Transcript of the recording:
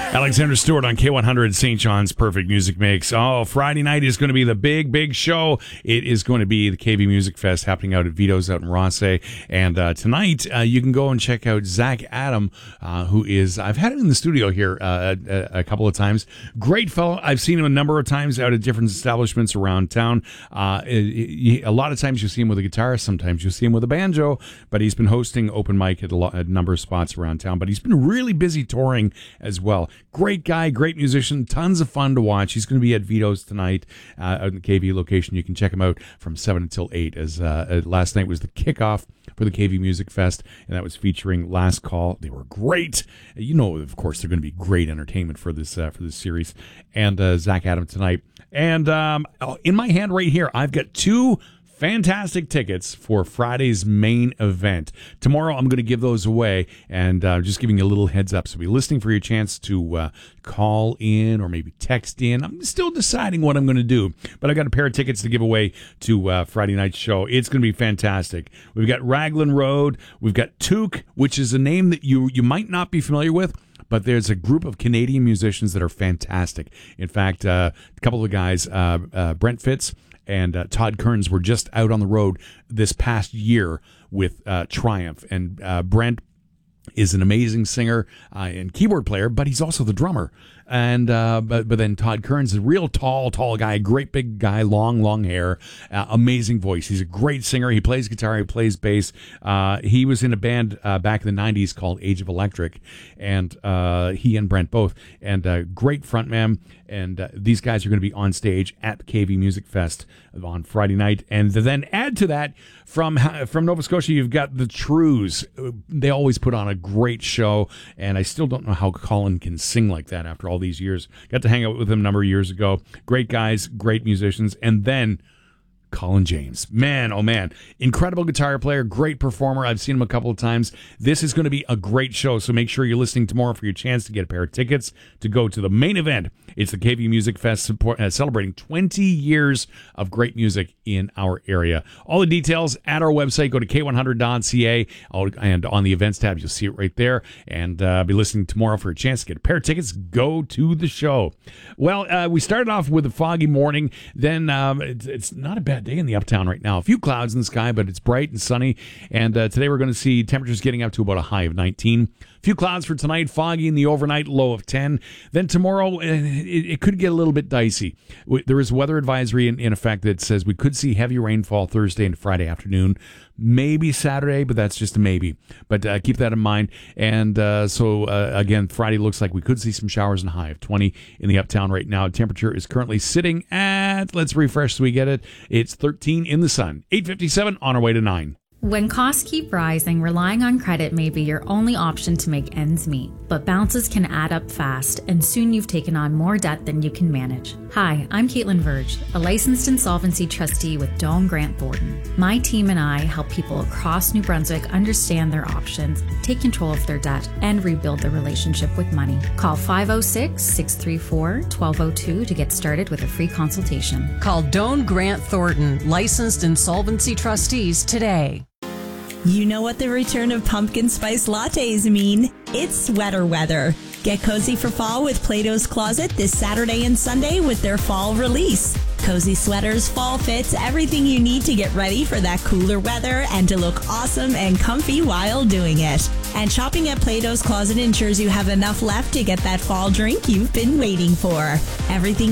Alexander Stewart on K100, St. John's Perfect Music Mix. Oh, Friday night is going to be the big show. It is going to be the KV Music Fest happening out at Vito's out in Rothesay. And tonight, you can go and check out Zach Adam, who is, I've had him in the studio here a couple of times. Great fellow. I've seen him a number of times out at different establishments around town. A lot of times you see him with a guitar. Sometimes you see him with a banjo. But he's been hosting open mic at a number of spots around town. But he's been really busy touring as well. Great guy, great musician, tons of fun to watch. He's going to be at Vito's tonight out in the KV location. You can check him out from 7 until 8 as last night was the kickoff for the KV Music Fest, and that was featuring Last Call. They were great. You know, of course, they're going to be great entertainment for this series. And Zach Adam tonight. And in my hand right here, I've got two fantastic tickets for Friday's main event. Tomorrow, I'm going to give those away, and just giving you a little heads up. So be listening for your chance to call in or maybe text in. I'm still deciding what I'm going to do, but I got a pair of tickets to give away to Friday night's show. It's going to be fantastic. We've got Raglan Road. We've got Took, which is a name that you might not be familiar with, but there's a group of Canadian musicians that are fantastic. In fact, a couple of guys, Brent Fitz and Todd Kearns, were just out on the road this past year with Triumph. And Brent is an amazing singer and keyboard player, but he's also the drummer. And but then Todd Kearns is a real tall guy, great big guy, long hair, amazing voice. He's a great singer. He plays guitar, he plays bass. He was in a band back in the 90s called Age of Electric, and he and Brent both, and great frontman. And these guys are going to be on stage at KV Music Fest on Friday night. And then add to that, from Nova Scotia, you've got the Trews. They always put on a great show, and I still don't know how Colin can sing like that after all these years. Got to hang out with him a number of years ago. Great guys, great musicians. And then Colin James. Man, oh man. Incredible guitar player, great performer. I've seen him a couple of times. This is going to be a great show, so make sure you're listening tomorrow for your chance to get a pair of tickets to go to the main event. It's the KV Music Fest celebrating 20 years of great music in our area. All the details at our website. Go to k100.ca, and on the events tab, you'll see it right there. And be listening tomorrow for a chance to get a pair of tickets. Go to the show. Well, we started off with a foggy morning. Then it's not a bad day in the uptown right now. A few clouds in the sky, but it's bright and sunny. And today we're going to see temperatures getting up to about a high of 19. A few clouds for tonight, foggy in the overnight, low of 10. Then tomorrow, it could get a little bit dicey. There is a weather advisory in effect that says we could see heavy rainfall Thursday and Friday afternoon, maybe Saturday, but that's just a maybe. But keep that in mind. And so, again, Friday looks like we could see some showers and a high of 20 in the uptown right now. Temperature is currently sitting at, let's refresh so we get it, it's 13 in the sun. 8:57 on our way to 9. When costs keep rising, relying on credit may be your only option to make ends meet. But bounces can add up fast, and soon you've taken on more debt than you can manage. Hi, I'm Caitlin Verge, a licensed insolvency trustee with Doan Grant Thornton. My team and I help people across New Brunswick understand their options, take control of their debt, and rebuild their relationship with money. Call 506-634-1202 to get started with a free consultation. Call Doan Grant Thornton, licensed insolvency trustees today. You know what the return of pumpkin spice lattes mean. It's sweater weather. Get cozy for fall with Plato's Closet this Saturday and Sunday with their fall release. Cozy sweaters, fall fits, everything you need to get ready for that cooler weather and to look awesome and comfy while doing it. And shopping at Plato's Closet ensures you have enough left to get that fall drink you've been waiting for. Everything